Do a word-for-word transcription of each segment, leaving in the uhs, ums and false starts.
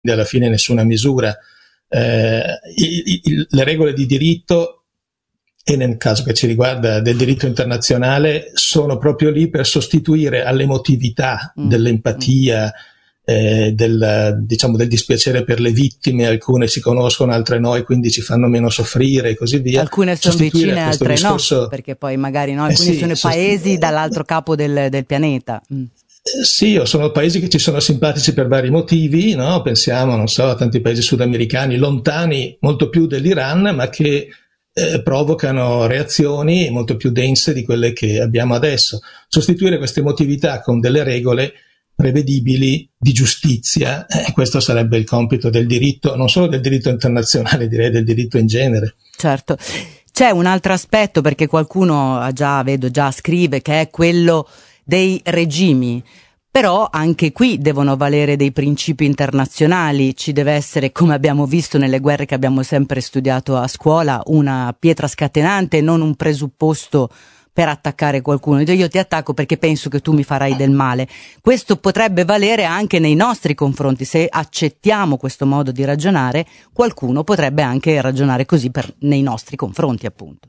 alla fine nessuna misura. Eh, i, i, le regole di diritto, e nel caso che ci riguarda del diritto internazionale, sono proprio lì per sostituire all'emotività, mm. dell'empatia, eh, del, diciamo, del dispiacere per le vittime. Alcune si conoscono, altre no, e quindi ci fanno meno soffrire e così via. Alcune sono vicine, altre discorso... no, perché poi magari no, alcuni eh sì, sono sostitu- paesi dall'altro capo del, del pianeta. Mm. Sì, o sono paesi che ci sono simpatici per vari motivi, no? Pensiamo, non so, a tanti paesi sudamericani lontani molto più dell'Iran, ma che eh, provocano reazioni molto più dense di quelle che abbiamo adesso. Sostituire queste emotività con delle regole prevedibili di giustizia, eh, questo sarebbe il compito del diritto, non solo del diritto internazionale, direi del diritto in genere. Certo. C'è un altro aspetto, perché qualcuno ha già, vedo già scrive, che è quello dei regimi, però anche qui devono valere dei principi internazionali, ci deve essere, come abbiamo visto nelle guerre che abbiamo sempre studiato a scuola, una pietra scatenante, non un presupposto per attaccare qualcuno. Io ti attacco perché penso che tu mi farai del male. Questo potrebbe valere anche nei nostri confronti. Se accettiamo questo modo di ragionare, qualcuno potrebbe anche ragionare così per, nei nostri confronti, appunto.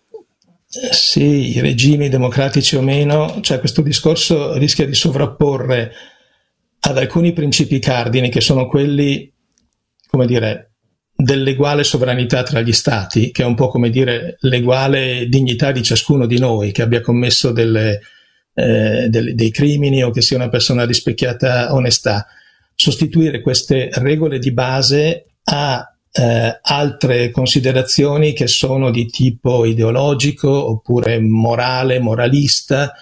Sì, i regimi democratici o meno, cioè questo discorso rischia di sovrapporre ad alcuni principi cardini che sono quelli, come dire, dell'eguale sovranità tra gli stati, che è un po' come dire l'eguale dignità di ciascuno di noi, che abbia commesso delle, eh, delle, dei crimini o che sia una persona di specchiata onestà. Sostituire queste regole di base a Eh, altre considerazioni che sono di tipo ideologico oppure morale, moralista,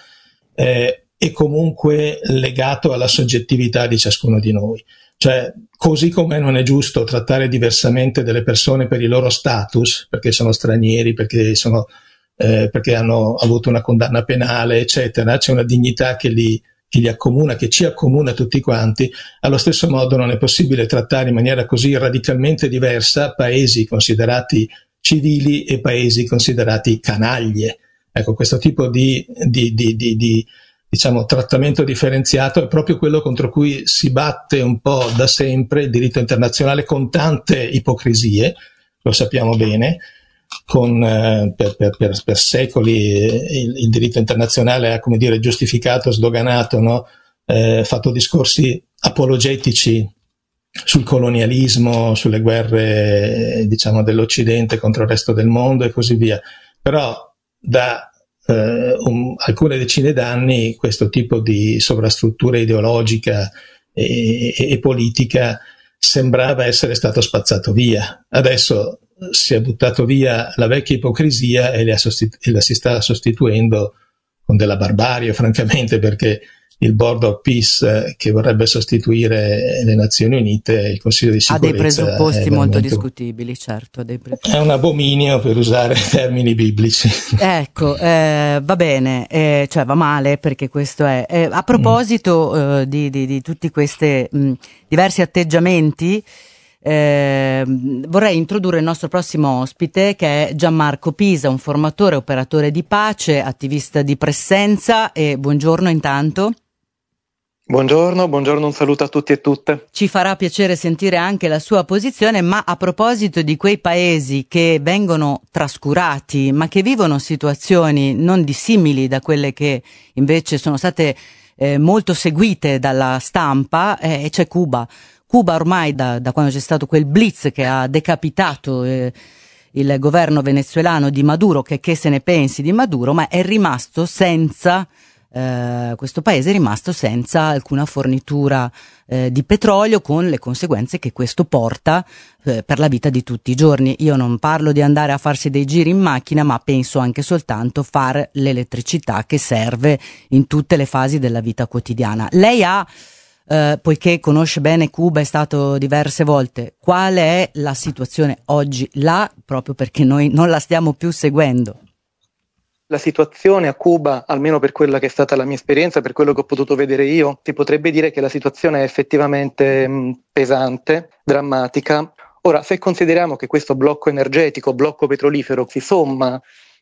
eh, e comunque legato alla soggettività di ciascuno di noi. Cioè, così come non è giusto trattare diversamente delle persone per il loro status, perché sono stranieri, perché sono eh, perché hanno avuto una condanna penale, eccetera, c'è una dignità che li che li accomuna, che ci accomuna tutti quanti. Allo stesso modo non è possibile trattare in maniera così radicalmente diversa paesi considerati civili e paesi considerati canaglie. Ecco, questo tipo di, di, di, di, di diciamo, trattamento differenziato è proprio quello contro cui si batte un po' da sempre il diritto internazionale, con tante ipocrisie, lo sappiamo bene. Con, eh, per, per, per, per secoli eh, il, il diritto internazionale ha, come dire, giustificato, sdoganato, no? eh, fatto discorsi apologetici sul colonialismo, sulle guerre eh, diciamo dell'Occidente contro il resto del mondo e così via. Però da eh, un, alcune decine d'anni questo tipo di sovrastruttura ideologica e, e, e politica sembrava essere stato spazzato via. Adesso si è buttato via la vecchia ipocrisia e, le ha sostitu- e la si sta sostituendo con della barbarie, francamente, perché il Board of Peace, eh, che vorrebbe sostituire le Nazioni Unite, il Consiglio di Sicurezza, ha dei presupposti molto discutibili, certo. Dei pre- è un abominio, per usare termini biblici. Ecco, eh, va bene, eh, cioè va male, perché questo è. Eh, a proposito mm. eh, di, di, di tutti questi mh, diversi atteggiamenti, Eh, vorrei introdurre il nostro prossimo ospite, che è Gianmarco Pisa, un formatore, operatore di pace, attivista di Presenza. E buongiorno intanto. Buongiorno, buongiorno, un saluto a tutti e tutte. Ci farà piacere sentire anche la sua posizione, ma a proposito di quei paesi che vengono trascurati, ma che vivono situazioni non dissimili da quelle che invece sono state eh, molto seguite dalla stampa, eh, c'è Cuba. Cuba ormai da, da quando c'è stato quel blitz che ha decapitato eh, il governo venezuelano di Maduro, che, che se ne pensi di Maduro, ma è rimasto senza, eh, questo paese è rimasto senza alcuna fornitura eh, di petrolio, con le conseguenze che questo porta eh, per la vita di tutti i giorni. Io non parlo di andare a farsi dei giri in macchina, ma penso anche soltanto fare l'elettricità che serve in tutte le fasi della vita quotidiana. Lei ha Uh, poiché conosce bene Cuba, è stato diverse volte, qual è la situazione oggi là, proprio perché noi non la stiamo più seguendo? La situazione a Cuba, almeno per quella che è stata la mia esperienza, per quello che ho potuto vedere io, si potrebbe dire che la situazione è effettivamente mh, pesante, drammatica. Ora, se consideriamo che questo blocco energetico, blocco petrolifero, si somma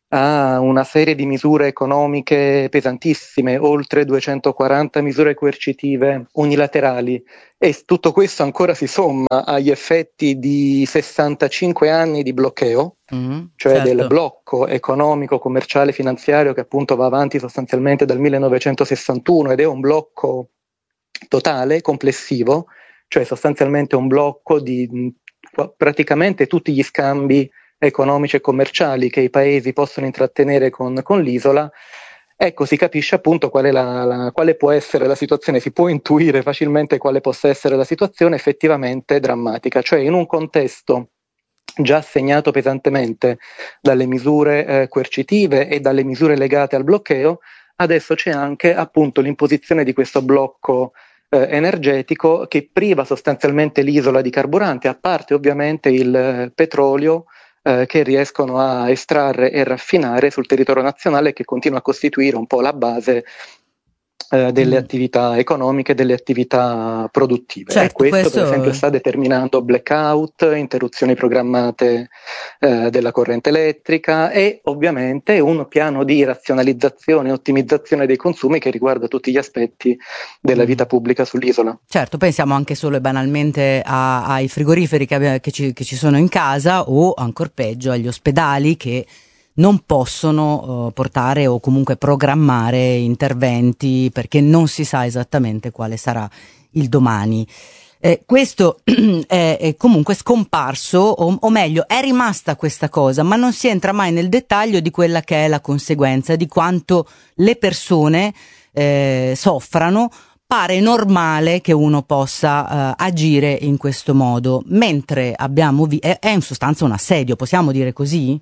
a una serie di misure economiche pesantissime, oltre duecentoquaranta misure coercitive unilaterali, e tutto questo ancora si somma agli effetti di sessantacinque anni di bloqueo, mm, cioè certo. del blocco economico, commerciale, finanziario che appunto va avanti sostanzialmente dal millenovecentosessantuno, ed è un blocco totale, complessivo, cioè sostanzialmente un blocco di praticamente tutti gli scambi economici e commerciali che i paesi possono intrattenere con, con l'isola. Ecco, si capisce appunto qual è la, la, quale può essere la situazione, si può intuire facilmente quale possa essere la situazione effettivamente drammatica, cioè in un contesto già segnato pesantemente dalle misure eh, coercitive e dalle misure legate al bloqueo, adesso c'è anche appunto l'imposizione di questo blocco eh, energetico che priva sostanzialmente l'isola di carburante, a parte ovviamente il eh, petrolio Eh, che riescono a estrarre e raffinare sul territorio nazionale, che continua a costituire un po' la base eh, delle mm. attività economiche, delle attività produttive. Certo, e questo, questo per esempio sta determinando blackout, interruzioni programmate eh, della corrente elettrica e ovviamente un piano di razionalizzazione e ottimizzazione dei consumi che riguarda tutti gli aspetti della vita pubblica sull'isola. Certo, pensiamo anche solo e banalmente a, ai frigoriferi che, abbia, che, ci, che ci sono in casa, o ancor peggio agli ospedali che non possono uh, portare o comunque programmare interventi perché non si sa esattamente quale sarà il domani. Eh, questo è, è comunque scomparso, o, o meglio è rimasta questa cosa, ma non si entra mai nel dettaglio di quella che è la conseguenza, di quanto le persone eh, soffrano. Pare normale che uno possa uh, agire in questo modo, mentre abbiamo vi- è, è in sostanza un assedio, possiamo dire così?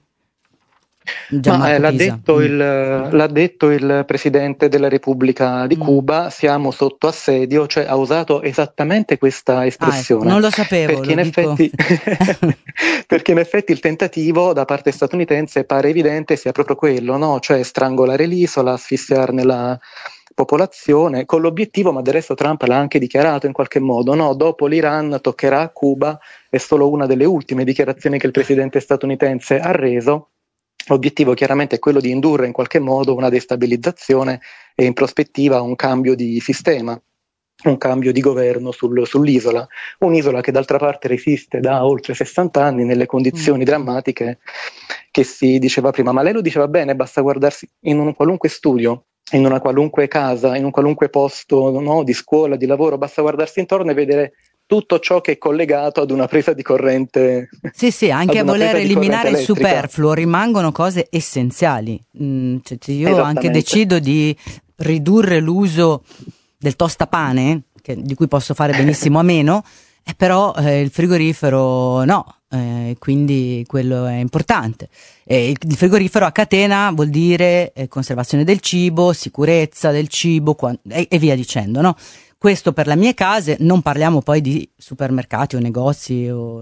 Ma, eh, l'ha, detto il, l'ha detto il presidente della Repubblica di mm. Cuba, siamo sotto assedio, cioè ha usato esattamente questa espressione. Ah, ecco, non lo sapevo, perché, lo in dico... effetti, perché in effetti il tentativo da parte statunitense pare evidente sia proprio quello, no? Cioè strangolare l'isola, asfissiarne la popolazione, con l'obiettivo, ma del resto Trump l'ha anche dichiarato in qualche modo, no? Dopo l'Iran toccherà a Cuba, è solo una delle ultime dichiarazioni che il presidente statunitense ha reso. L'obiettivo chiaramente è quello di indurre in qualche modo una destabilizzazione e in prospettiva un cambio di sistema, un cambio di governo sul, sull'isola, un'isola che d'altra parte resiste da oltre sessanta anni nelle condizioni mm. drammatiche che si diceva prima, ma lei lo diceva bene, basta guardarsi in un qualunque studio, in una qualunque casa, in un qualunque posto, no, di scuola, di lavoro, basta guardarsi intorno e vedere tutto ciò che è collegato ad una presa di corrente. Sì, sì, anche a voler eliminare il superfluo rimangono cose essenziali. Mm, cioè, io anche decido di ridurre l'uso del tostapane, che, di cui posso fare benissimo a meno, eh, però eh, il frigorifero no, eh, quindi quello è importante. Eh, il, il frigorifero a catena vuol dire eh, conservazione del cibo, sicurezza del cibo qua, e, e via dicendo, no? Questo per le mie case, non parliamo poi di supermercati o negozi o...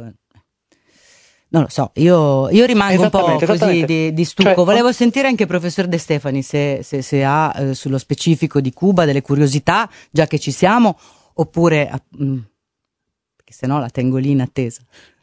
non lo so, io, io rimango un po' così di, di stucco. Cioè, volevo sentire anche il professor De Stefani se, se, se ha eh, sullo specifico di Cuba delle curiosità, già che ci siamo, oppure mh, perché sennò la tengo lì in attesa.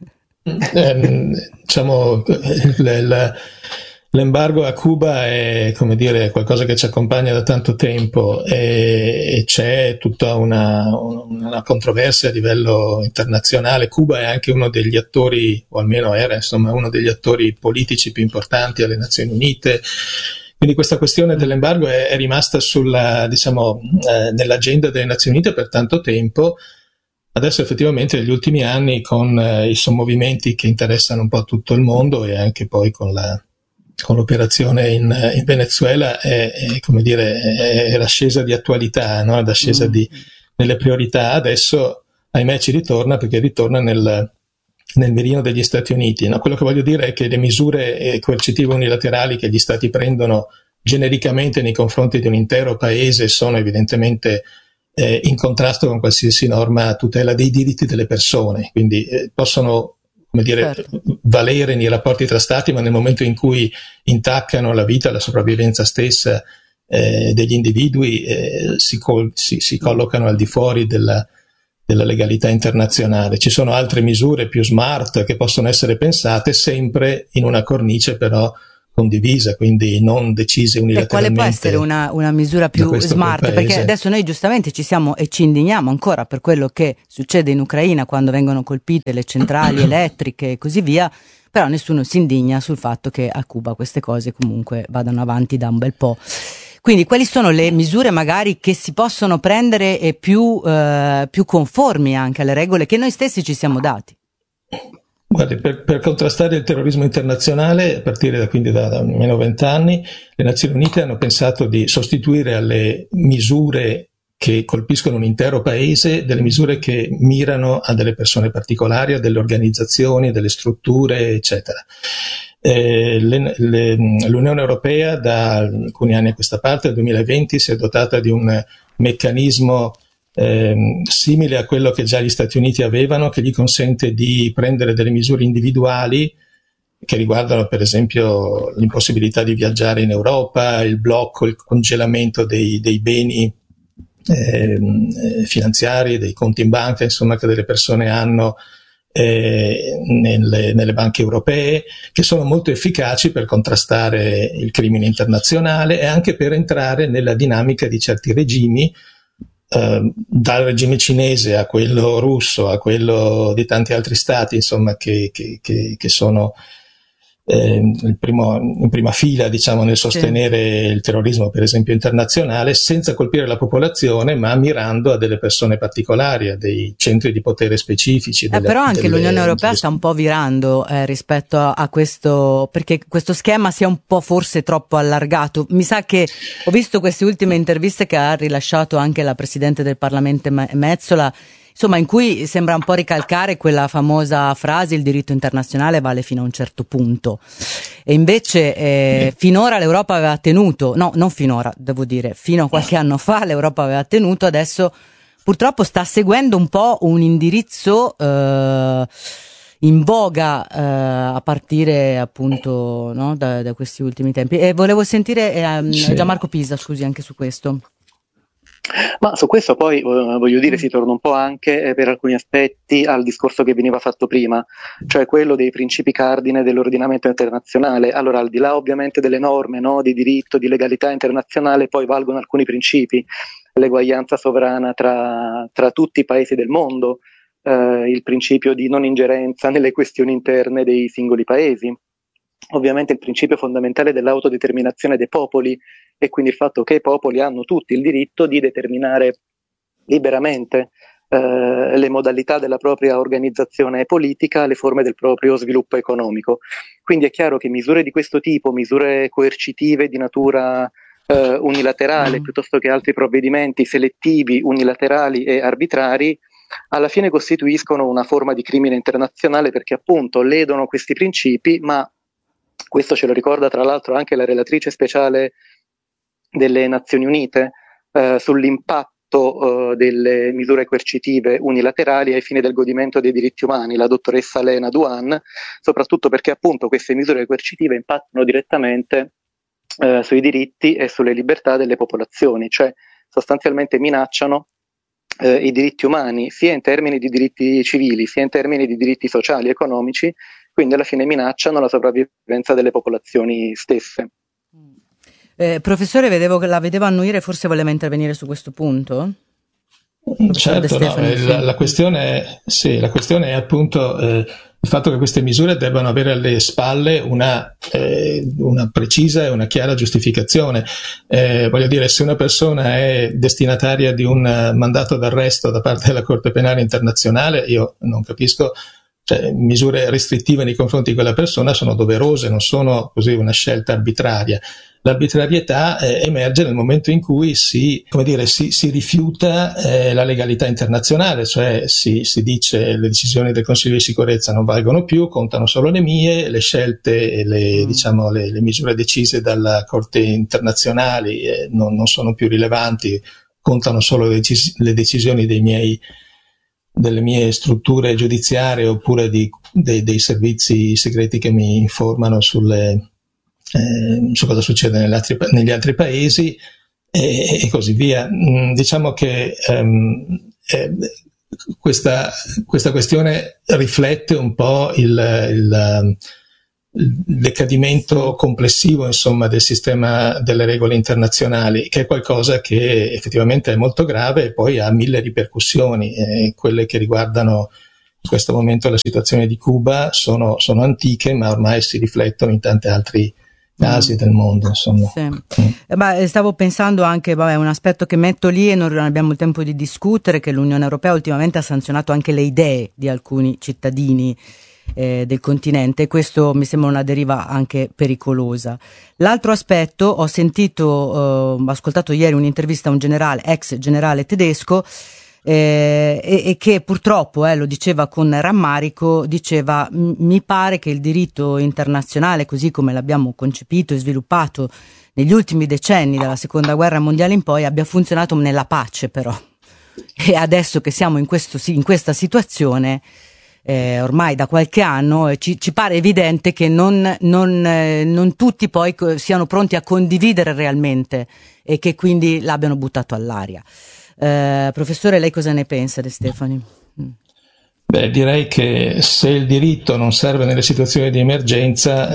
Eh, diciamo l- l- l'embargo a Cuba è, come dire, qualcosa che ci accompagna da tanto tempo e, e c'è tutta una, una controversia a livello internazionale. Cuba è anche uno degli attori, o almeno era insomma uno degli attori politici più importanti alle Nazioni Unite. Quindi questa questione dell'embargo è, è rimasta sulla, diciamo, eh, nell'agenda delle Nazioni Unite per tanto tempo. Adesso effettivamente negli ultimi anni, con eh, i sommovimenti che interessano un po' tutto il mondo e anche poi con la con l'operazione in, in Venezuela è, è, come dire, è, è l'ascesa di attualità, no? L'ascesa di, nelle priorità. Adesso, ahimè, ci ritorna perché ritorna nel, nel mirino degli Stati Uniti, no? Quello che voglio dire è che le misure coercitive unilaterali che gli Stati prendono genericamente nei confronti di un intero paese sono evidentemente eh, in contrasto con qualsiasi norma a tutela dei diritti delle persone, quindi eh, possono, come dire, certo, valere nei rapporti tra stati, ma nel momento in cui intaccano la vita, la sopravvivenza stessa eh, degli individui, eh, si, col- si, si collocano al di fuori della, della legalità internazionale. Ci sono altre misure più smart che possono essere pensate, sempre in una cornice però condivisa, quindi non decise unilateralmente. E quale può essere una, una misura più smart? Perché adesso noi giustamente ci siamo e ci indigniamo ancora per quello che succede in Ucraina quando vengono colpite le centrali elettriche e così via, però nessuno si indigna sul fatto che a Cuba queste cose comunque vadano avanti da un bel po'. Quindi quali sono le misure magari che si possono prendere e più, eh, più conformi anche alle regole che noi stessi ci siamo dati? Guardi, per, per contrastare il terrorismo internazionale, a partire da, quindi da, da almeno vent'anni, le Nazioni Unite hanno pensato di sostituire alle misure che colpiscono un intero paese delle misure che mirano a delle persone particolari, a delle organizzazioni, delle strutture, eccetera. Eh, le, le, L'Unione Europea da alcuni anni a questa parte, nel duemilaventi, si è dotata di un meccanismo Eh, simile a quello che già gli Stati Uniti avevano, che gli consente di prendere delle misure individuali che riguardano per esempio l'impossibilità di viaggiare in Europa, il blocco, il congelamento dei, dei beni eh, finanziari, dei conti in banca, insomma, che delle persone hanno eh, nelle, nelle banche europee, che sono molto efficaci per contrastare il crimine internazionale e anche per entrare nella dinamica di certi regimi, Uh, dal regime cinese a quello russo, a quello di tanti altri stati, insomma, che, che, che, che sono eh, il primo, in prima fila, diciamo, nel sostenere sì. il terrorismo, per esempio, internazionale, senza colpire la popolazione, ma mirando a delle persone particolari, a dei centri di potere specifici. Delle, eh, però anche delle, l'Unione Europea delle... sta un po' virando eh, rispetto a, a questo, perché questo schema sia un po' forse troppo allargato. Mi sa che ho visto queste ultime interviste che ha rilasciato anche la Presidente del Parlamento Metsola, insomma, in cui sembra un po' ricalcare quella famosa frase: il diritto internazionale vale fino a un certo punto. E invece eh, finora l'Europa aveva tenuto, no, non finora, devo dire, fino a qualche anno fa l'Europa aveva tenuto, adesso purtroppo sta seguendo un po' un indirizzo eh, in voga eh, a partire appunto, no, da, da questi ultimi tempi. E volevo sentire eh, sì. Gianmarco Pisa, scusi, anche su questo. Ma su questo poi voglio dire si torna un po' anche eh, per alcuni aspetti al discorso che veniva fatto prima, cioè quello dei principi cardine dell'ordinamento internazionale. Allora, al di là ovviamente delle norme, no, di diritto, di legalità internazionale, poi valgono alcuni principi: l'eguaglianza sovrana tra, tra tutti i paesi del mondo, eh, il principio di non ingerenza nelle questioni interne dei singoli paesi, ovviamente il principio fondamentale dell'autodeterminazione dei popoli, e quindi il fatto che i popoli hanno tutti il diritto di determinare liberamente eh, le modalità della propria organizzazione politica, le forme del proprio sviluppo economico. Quindi è chiaro che misure di questo tipo, misure coercitive di natura eh, unilaterale, mm. piuttosto che altri provvedimenti selettivi, unilaterali e arbitrari, alla fine costituiscono una forma di crimine internazionale, perché appunto ledono questi principi, ma questo ce lo ricorda tra l'altro anche la relatrice speciale delle Nazioni Unite eh, sull'impatto eh, delle misure coercitive unilaterali ai fini del godimento dei diritti umani, la dottoressa Lena Duan, soprattutto perché appunto queste misure coercitive impattano direttamente eh, sui diritti e sulle libertà delle popolazioni, cioè sostanzialmente minacciano eh, i diritti umani sia in termini di diritti civili sia in termini di diritti sociali e economici, quindi alla fine minacciano la sopravvivenza delle popolazioni stesse. Eh, professore, vedevo che la vedevo annuire, forse voleva intervenire su questo punto? Certo, no, la, la, questione è, sì, la questione è appunto eh, il fatto che queste misure debbano avere alle spalle una, eh, una precisa e una chiara giustificazione. Eh, voglio dire, se una persona è destinataria di un mandato d'arresto da parte della Corte Penale Internazionale, io non capisco. Cioè, misure restrittive nei confronti di quella persona sono doverose, non sono così una scelta arbitraria. L'arbitrarietà eh, emerge nel momento in cui si, come dire, si, si rifiuta eh, la legalità internazionale, cioè si, si dice le decisioni del Consiglio di sicurezza non valgono più, contano solo le mie, le scelte e le, mm. diciamo, le, le misure decise dalla Corte internazionali eh, non, non sono più rilevanti, contano solo le, decis- le decisioni dei miei delle mie strutture giudiziarie oppure di, dei, dei servizi segreti che mi informano sulle, eh, su cosa succede negli altri, negli altri paesi e, e così via. Mm, diciamo che ehm, eh, questa, questa questione riflette un po' il, il il decadimento complessivo, insomma, del sistema delle regole internazionali, che è qualcosa che effettivamente è molto grave e poi ha mille ripercussioni. Eh, quelle che riguardano in questo momento la situazione di Cuba sono, sono antiche, ma ormai si riflettono in tanti altri casi mm. del mondo, insomma. Sì. Mm. Beh, stavo pensando anche, vabbè, un aspetto che metto lì e non abbiamo il tempo di discutere, che l'Unione Europea ultimamente ha sanzionato anche le idee di alcuni cittadini eh, del continente, e questo mi sembra una deriva anche pericolosa. L'altro aspetto, ho sentito, eh, ascoltato ieri un'intervista a un generale, ex generale tedesco, Eh, e, e che purtroppo, eh, lo diceva con rammarico, diceva m- mi pare che il diritto internazionale, così come l'abbiamo concepito e sviluppato negli ultimi decenni dalla seconda guerra mondiale in poi, abbia funzionato nella pace, però, e adesso che siamo in, questo, in questa situazione eh, ormai da qualche anno eh, ci, ci pare evidente che non, non, eh, non tutti poi co- siano pronti a condividere realmente e che quindi l'abbiano buttato all'aria. Uh, professore, lei cosa ne pensa, De Stefani? Mm. Beh, direi che se il diritto non serve nelle situazioni di emergenza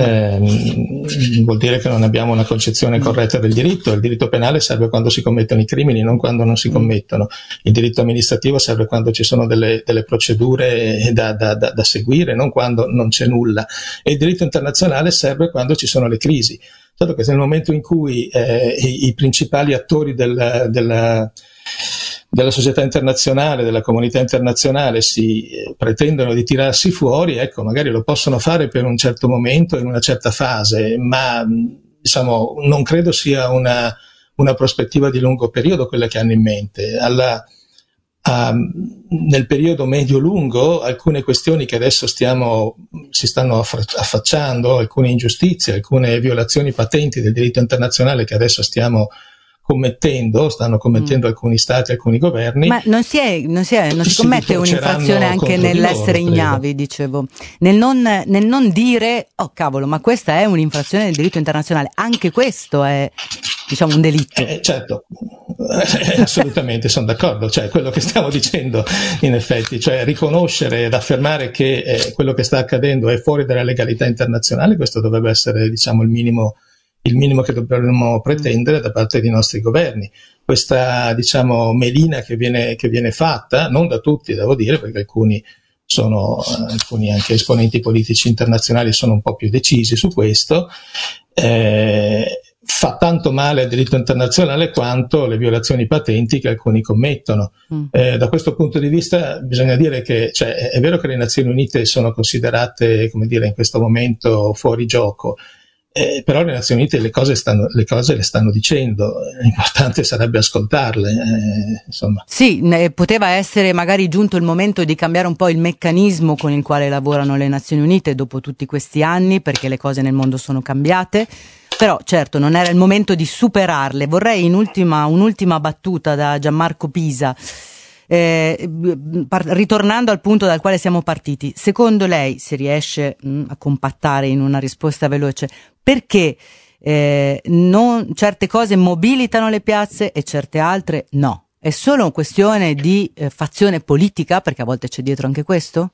ehm, vuol dire che non abbiamo una concezione corretta del diritto. Il diritto penale serve quando si commettono i crimini, non quando non si commettono. Il diritto amministrativo serve quando ci sono delle, delle procedure da, da, da, da seguire, non quando non c'è nulla. E il diritto internazionale serve quando ci sono le crisi. Certo che nel momento in cui eh, i, i principali attori del, del della società internazionale, della comunità internazionale si eh, pretendono di tirarsi fuori, ecco, magari lo possono fare per un certo momento, in una certa fase, ma diciamo non credo sia una, una prospettiva di lungo periodo quella che hanno in mente. Alla, a, nel periodo medio-lungo alcune questioni che adesso stiamo, si stanno affacciando, alcune ingiustizie, alcune violazioni patenti del diritto internazionale che adesso stiamo commettendo, stanno commettendo mm. alcuni stati, alcuni governi. Ma non si, è, non si, è, non si, si commette un'infrazione anche nell'essere loro, ignavi, dicevo, nel non, nel non dire, oh cavolo, ma questa è un'infrazione del diritto internazionale, anche questo è, diciamo, un delitto. Eh, certo, eh, assolutamente, sono d'accordo, cioè quello che stiamo dicendo in effetti, cioè riconoscere ed affermare che eh, quello che sta accadendo è fuori dalla legalità internazionale, questo dovrebbe essere, diciamo, il minimo il minimo che dovremmo pretendere da parte dei nostri governi. Questa, diciamo, melina che viene, che viene fatta, non da tutti, devo dire, perché alcuni sono, alcuni anche esponenti politici internazionali sono un po' più decisi su questo, eh, fa tanto male al diritto internazionale quanto le violazioni patenti che alcuni commettono. Mm. Eh, da questo punto di vista bisogna dire che, cioè, è vero che le Nazioni Unite sono considerate, come dire, in questo momento fuori gioco, Eh, però le Nazioni Unite le cose, stanno, le cose le stanno dicendo, l'importante sarebbe ascoltarle, eh, insomma. Sì, ne poteva essere magari giunto il momento di cambiare un po' il meccanismo con il quale lavorano le Nazioni Unite dopo tutti questi anni, perché le cose nel mondo sono cambiate, però certo non era il momento di superarle. Vorrei in ultima, un'ultima battuta da Gianmarco Pisa. Eh, par- ritornando al punto dal quale siamo partiti, secondo lei, se riesce mh, a compattare in una risposta veloce, perché eh, non, certe cose mobilitano le piazze e certe altre no? È solo una questione di eh, fazione politica, perché a volte c'è dietro anche questo?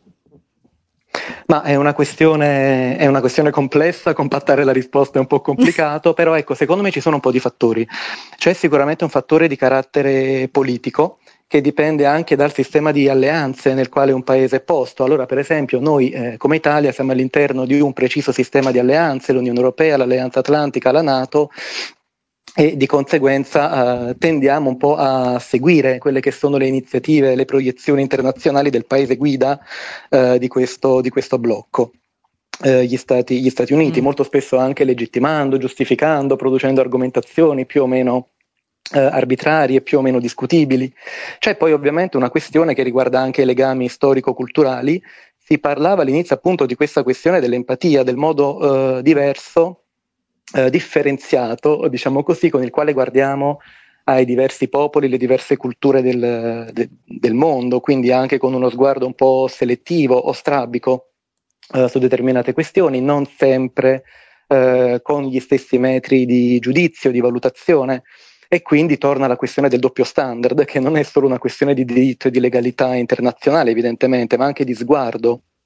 Ma è una questione, è una questione complessa, compattare la risposta è un po' complicato, però ecco, secondo me ci sono un po' di fattori. C'è sicuramente un fattore di carattere politico, che dipende anche dal sistema di alleanze nel quale un paese è posto. Allora, per esempio, noi eh, come Italia siamo all'interno di un preciso sistema di alleanze, l'Unione Europea, l'Alleanza Atlantica, la NATO, e di conseguenza eh, tendiamo un po' a seguire quelle che sono le iniziative, le proiezioni internazionali del paese guida eh, di questo, di questo blocco. Eh, gli Stati, gli Stati Uniti, mm. molto spesso anche legittimando, giustificando, producendo argomentazioni più o meno Eh, arbitrarie, più o meno discutibili. C'è poi ovviamente una questione che riguarda anche i legami storico-culturali. Si parlava all'inizio appunto di questa questione dell'empatia, del modo eh, diverso, eh, differenziato, diciamo così, con il quale guardiamo ai diversi popoli, le diverse culture del, de, del mondo, quindi anche con uno sguardo un po' selettivo o strabico eh, su determinate questioni, non sempre eh, con gli stessi metri di giudizio, di valutazione. E quindi torna la questione del doppio standard, che non è solo una questione di diritto e di legalità internazionale, evidentemente, ma anche di sguardo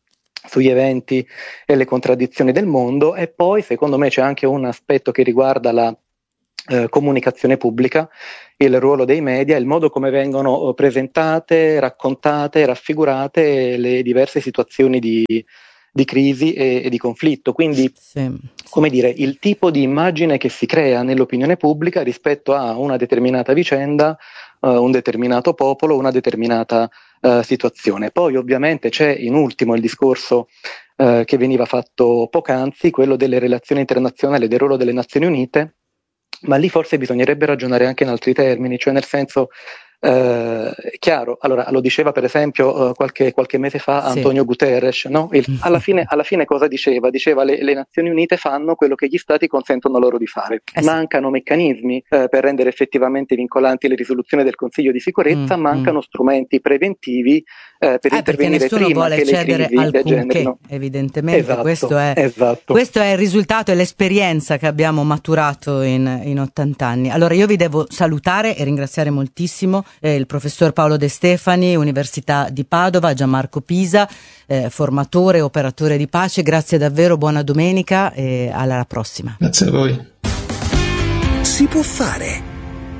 sugli eventi e le contraddizioni del mondo. E poi secondo me c'è anche un aspetto che riguarda la eh, comunicazione pubblica, il ruolo dei media, il modo come vengono presentate, raccontate, raffigurate le diverse situazioni di, di crisi e, e di conflitto. Quindi, sì. come dire, il tipo di immagine che si crea nell'opinione pubblica rispetto a una determinata vicenda, uh, un determinato popolo, una determinata uh, situazione. Poi ovviamente c'è in ultimo il discorso uh, che veniva fatto poc'anzi, quello delle relazioni internazionali, del ruolo delle Nazioni Unite, ma lì forse bisognerebbe ragionare anche in altri termini, cioè nel senso, eh, chiaro, allora lo diceva per esempio eh, qualche, qualche mese fa Antonio sì. Guterres, no? Il, alla, fine, alla fine cosa diceva? Diceva le, le Nazioni Unite fanno quello che gli stati consentono loro di fare, eh mancano sì. meccanismi eh, per rendere effettivamente vincolanti le risoluzioni del Consiglio di sicurezza, mm, mancano mm. strumenti preventivi eh, per eh, intervenire perché nessuno prima vuole che le cedere crisi alcunché, degenerino. Evidentemente esatto, questo, è, esatto. questo è il risultato e l'esperienza che abbiamo maturato in, in ottanta anni. Allora io vi devo salutare e ringraziare moltissimo eh, il professor Paolo De Stefani, Università di Padova, Gianmarco Pisa, eh, formatore e operatore di pace. Grazie davvero, buona domenica e alla prossima. Grazie a voi. Si può fare.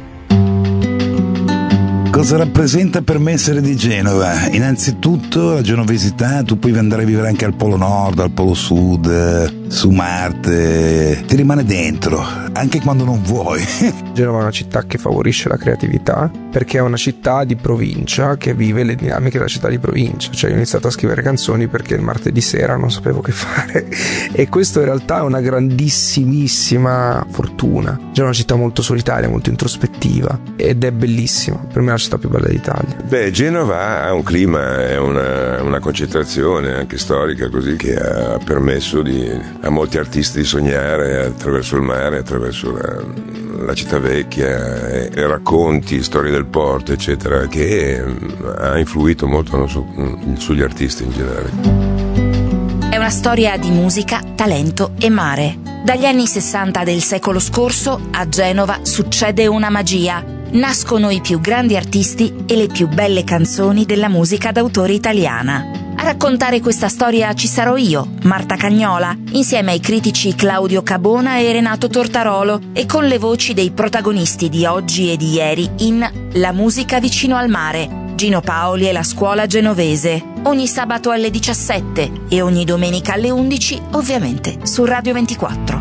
Cosa rappresenta per me essere di Genova? Innanzitutto la genovesità, tu puoi andare a vivere anche al Polo Nord, al Polo Sud, su Marte, ti rimane dentro, anche quando non vuoi. Genova è una città che favorisce la creatività, perché è una città di provincia che vive le dinamiche della città di provincia. Cioè io ho iniziato a scrivere canzoni perché il martedì sera non sapevo che fare, e questo in realtà è una grandissimissima fortuna. Genova è una città molto solitaria, molto introspettiva, ed è bellissima, per me è la città più bella d'Italia. Beh, Genova ha un clima, è una, una concentrazione anche storica così, che ha permesso di, a molti artisti di sognare attraverso il mare, attraverso la, la città vecchia, e, e racconti, storie del porto, eccetera, che ha influito molto su, sugli artisti in generale. È una storia di musica, talento e mare. Dagli anni sessanta del secolo scorso a Genova succede una magia. Nascono i più grandi artisti e le più belle canzoni della musica d'autore italiana. A raccontare questa storia ci sarò io, Marta Cagnola, insieme ai critici Claudio Cabona e Renato Tortarolo, e con le voci dei protagonisti di oggi e di ieri in La musica vicino al mare, Gino Paoli e la scuola genovese, ogni sabato alle diciassette e ogni domenica alle undici, ovviamente su Radio ventiquattro.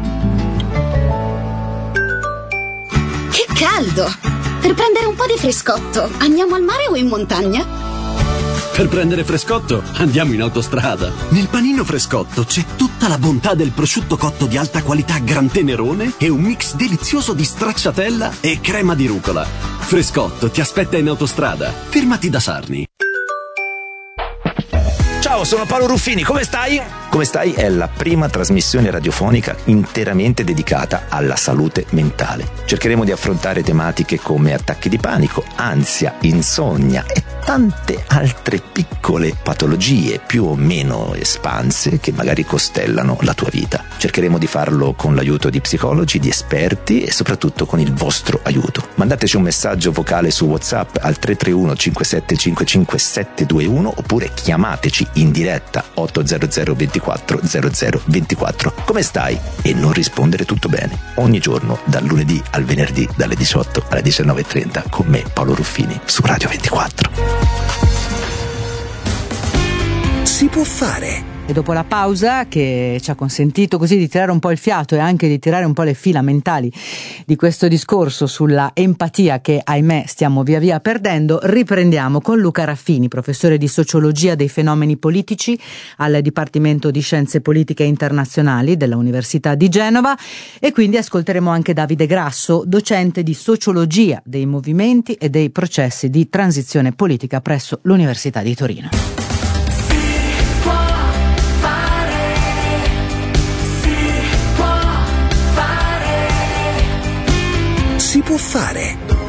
Che caldo! Per prendere un po' di frescotto, andiamo al mare o in montagna? Per prendere frescotto, andiamo in autostrada. Nel panino Frescotto c'è tutta la bontà del prosciutto cotto di alta qualità Gran Tenerone e un mix delizioso di stracciatella e crema di rucola. Frescotto ti aspetta in autostrada. Fermati da Sarni. Ciao, sono Paolo Ruffini, come stai? Come stai è la prima trasmissione radiofonica interamente dedicata alla salute mentale. Cercheremo di affrontare tematiche come attacchi di panico, ansia, insonnia e tante altre piccole patologie più o meno espanse che magari costellano la tua vita. Cercheremo di farlo con l'aiuto di psicologi, di esperti e soprattutto con il vostro aiuto. Mandateci un messaggio vocale su WhatsApp al tre tre uno cinque sette cinque cinque sette due uno oppure chiamateci in diretta otto zero zero ventiquattro zero zero ventiquattro. Come stai? E non rispondere tutto bene. Ogni giorno dal lunedì al venerdì dalle diciotto alle diciannove e trenta con me Paolo Ruffini su Radio ventiquattro. Si può fare. E dopo la pausa, che ci ha consentito così di tirare un po' il fiato e anche di tirare un po' le fila mentali di questo discorso sulla empatia che ahimè stiamo via via perdendo, riprendiamo con Luca Raffini, professore di sociologia dei fenomeni politici al Dipartimento di Scienze Politiche Internazionali della Università di Genova, e quindi ascolteremo anche Davide Grasso, docente di sociologia dei movimenti e dei processi di transizione politica presso l'Università di Torino. Si può fare.